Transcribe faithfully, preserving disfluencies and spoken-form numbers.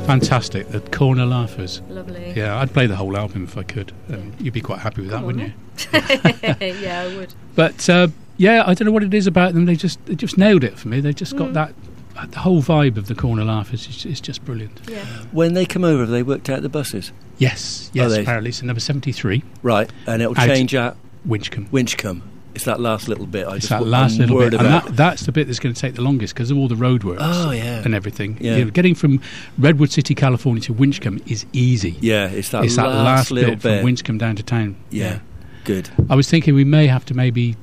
Fantastic. The Corner Laughers. Lovely. Yeah, I'd play the whole album if I could. And you'd be quite happy with that, Come wouldn't on, you? Yeah, I would. But uh, yeah, I don't know what it is about them. They just they just nailed it for me. They just got Mm. that. The whole vibe of the Corner Laughers is, is just brilliant. Yeah. When they come over, have they worked out the buses? Yes, yes. they? Apparently, it's number seventy-three, Right, and it'll Out- change at Winchcombe. Winchcombe. It's that last little bit. I It's just that want last one little word bit, and about. that, that's the bit that's going to take the longest because of all the roadworks Oh, yeah. and everything. Yeah. You know, getting from Redwood City, California to Winchcombe is easy. Yeah, it's that it's last, that last little bit bit. from Winchcombe down to town. yeah. Good. I was thinking we may have to maybe